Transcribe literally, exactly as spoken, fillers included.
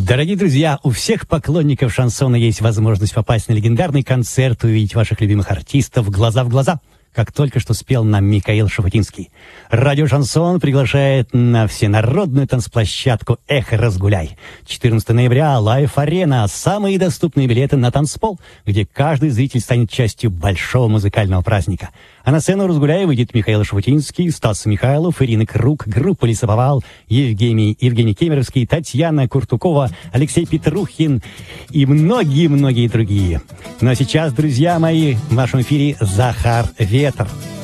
Дорогие друзья, у всех поклонников шансона есть возможность попасть на легендарный концерт и увидеть ваших любимых артистов глаза в глаза, как только что спел нам Михаил Шуфутинский. Радио «Шансон» приглашает на всенародную танцплощадку «Эх, разгуляй». четырнадцатого ноября «Лайф-арена». Самые доступные билеты на танцпол, где каждый зритель станет частью большого музыкального праздника. А на сцену «Разгуляй» выйдет Михаил Шуфутинский, Стас Михайлов, Ирина Круг, группа «Лесоповал», Евгений, Евгений Кемеровский, Татьяна Куртукова, Алексей Петрухин и многие-многие другие. Ну а сейчас, друзья мои, в нашем эфире Захар Ветер.